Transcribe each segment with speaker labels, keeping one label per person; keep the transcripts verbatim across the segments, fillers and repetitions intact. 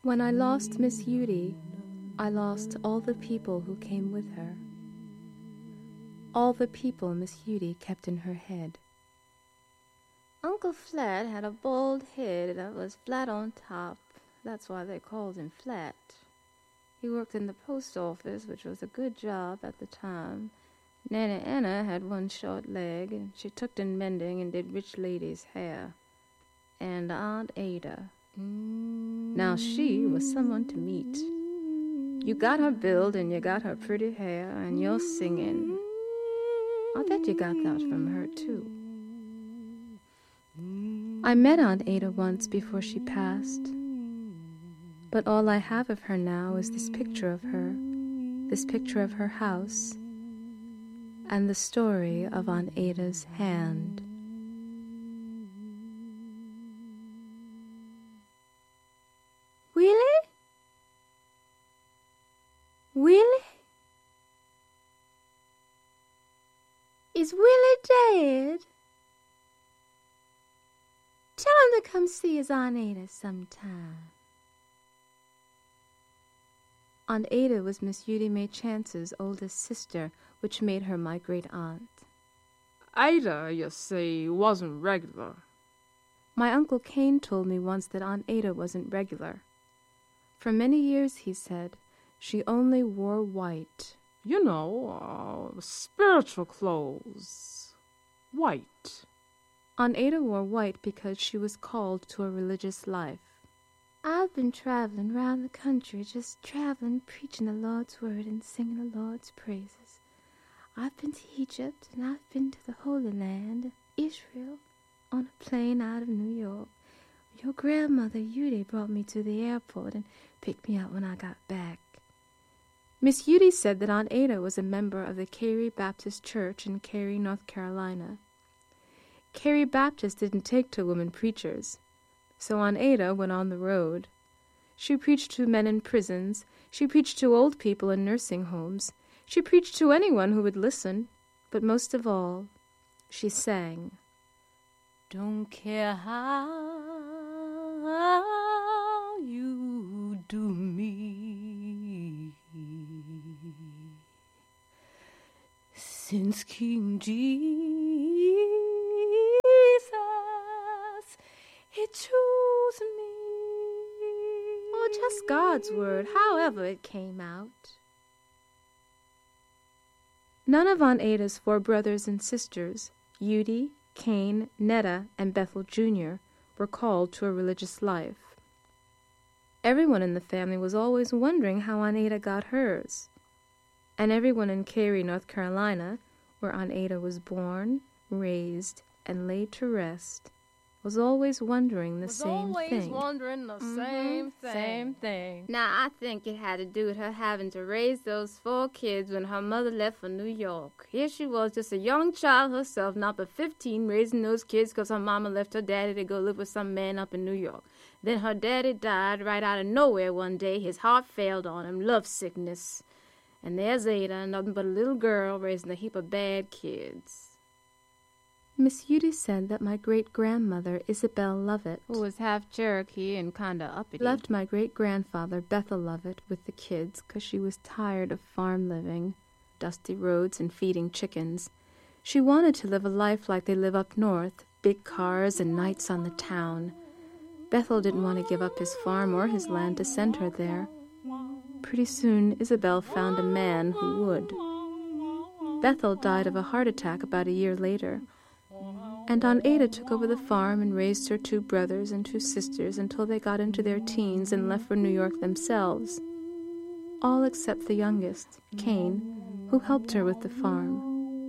Speaker 1: When I lost Miss Judy, I lost all the people who came with her. All the people Miss Judy kept in her head.
Speaker 2: Uncle Flat had a bald head that was flat on top. That's why they called him Flat. He worked in the post office, which was a good job at the time. Nana Anna had one short leg, and she took in mending and did rich ladies' hair. And Aunt Ada. Now she was someone to meet. You got her build, and you got her pretty hair, and your singing. I bet you got that from her, too.
Speaker 1: I met Aunt Ada once before she passed, but all I have of her now is this picture of her, this picture of her house, and the story of Aunt Ada's hand.
Speaker 2: Willie? Willie? Is Willie dead? Tell him to come see his Aunt Ada sometime.
Speaker 1: Aunt Ada was Miss Judy May Chance's oldest sister, which made her my great-aunt.
Speaker 3: Ada, you see, wasn't regular.
Speaker 1: My Uncle Cain told me once that Aunt Ada wasn't regular. For many years, he said, she only wore white.
Speaker 3: You know, uh, spiritual clothes. White.
Speaker 1: Aunt Ada wore white because she was called to a religious life.
Speaker 2: I've been traveling round the country, just traveling, preaching the Lord's word and singing the Lord's praises. I've been to Egypt, and I've been to the Holy Land, Israel, on a plane out of New York. Your grandmother, Judy, brought me to the airport and picked me up when I got back.
Speaker 1: Miss Judy said that Aunt Ada was a member of the Cary Baptist Church in Cary, North Carolina. Cary Baptist didn't take to women preachers, so Aunt Ada went on the road. She preached to men in prisons. She preached to old people in nursing homes. She preached to anyone who would listen. But most of all, she sang.
Speaker 4: Don't care how you do me, since King Jesus, he chose me.
Speaker 2: Oh, just God's word, however it came out.
Speaker 1: None of Aunt Ada's four brothers and sisters, Judy, Cain, Netta, and Bethel Junior, were called to a religious life. Everyone in the family was always wondering how Aunt Ada got hers. And everyone in Cary, North Carolina, where Aunt Ada was born, raised, and laid to rest, was always wondering the
Speaker 4: was
Speaker 1: same
Speaker 4: always
Speaker 1: thing.
Speaker 4: wondering the
Speaker 2: Mhm,
Speaker 4: same thing.
Speaker 2: same
Speaker 4: thing.
Speaker 2: Now, I think it had to do with her having to raise those four kids when her mother left for New York. Here she was, just a young child herself, not but fifteen, raising those kids because her mama left her daddy to go live with some man up in New York. Then her daddy died right out of nowhere one day. His heart failed on him, love sickness. And there's Ada, nothing but a little girl raising a heap of bad kids.
Speaker 1: Miss Judy said that my great-grandmother, Isabel Lovett,
Speaker 2: Who was half Cherokee and kind of uppity.
Speaker 1: left my great-grandfather, Bethel Lovett, with the kids because she was tired of farm living, dusty roads, and feeding chickens. She wanted to live a life like they live up north, big cars and nights on the town. Bethel didn't want to give up his farm or his land to send her there. Pretty soon, Isabel found a man who would. Bethel died of a heart attack about a year later, and Aunt Ada took over the farm and raised her two brothers and two sisters until they got into their teens and left for New York themselves, all except the youngest, Cain, who helped her with the farm.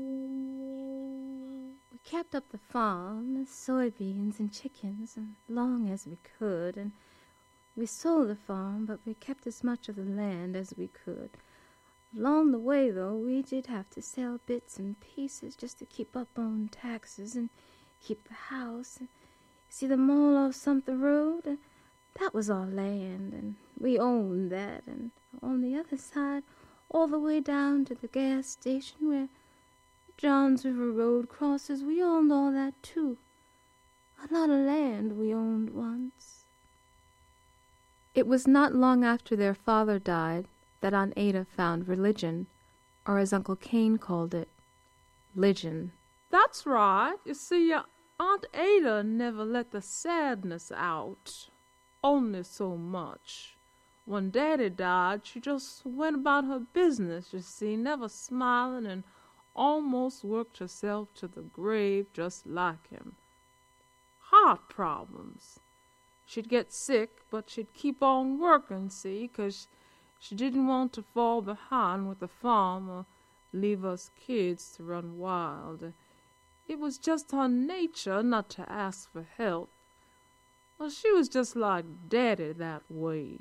Speaker 2: We kept up the farm, and soybeans and chickens, as long as we could, and we sold the farm, but we kept as much of the land as we could. Along the way, though, we did have to sell bits and pieces just to keep up on taxes and keep the house. And see the mall off Sumter Road? And that was our land, and we owned that. And on the other side, all the way down to the gas station where Johns River Road crosses, we owned all that, too. A lot of land we owned once.
Speaker 1: It was not long after their father died that Aunt Ada found religion, or as Uncle Cain called it, "ligion."
Speaker 3: That's right. You see, uh, Aunt Ada never let the sadness out. Only so much. When Daddy died, she just went about her business, you see, never smiling, and almost worked herself to the grave just like him. Heart problems. She'd get sick, but she'd keep on working, see, 'cause she didn't want to fall behind with the farm or leave us kids to run wild. It was just her nature not to ask for help. Well, she was just like Daddy that way.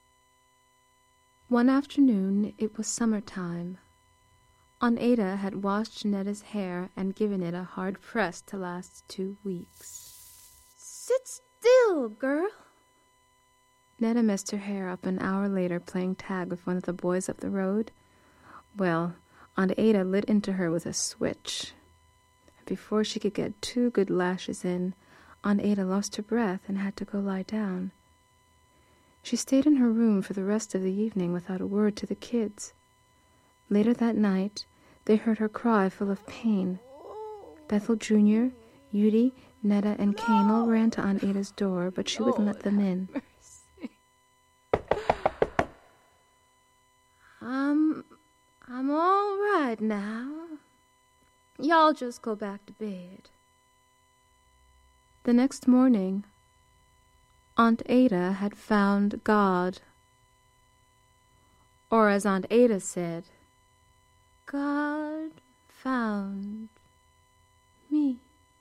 Speaker 1: One afternoon, it was summertime. Aunt Ada had washed Netta's hair and given it a hard press to last two weeks.
Speaker 2: "Sit still, girl."
Speaker 1: Netta messed her hair up an hour later playing tag with one of the boys up the road. Well, Aunt Ada lit into her with a switch. Before she could get two good lashes in, Aunt Ada lost her breath and had to go lie down. She stayed in her room for the rest of the evening without a word to the kids. Later that night, they heard her cry full of pain. Bethel Junior, Udi, Netta, and Cain all ran to Aunt Ada's door, but she wouldn't let them in.
Speaker 2: I'm, I'm all right now. Y'all just go back to bed.
Speaker 1: The next morning, Aunt Ada had found God. Or as Aunt Ada said,
Speaker 2: God found me.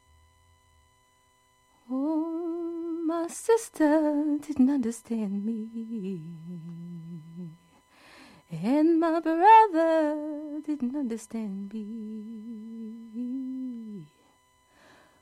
Speaker 2: Oh, my sister didn't understand me, and my brother didn't understand me.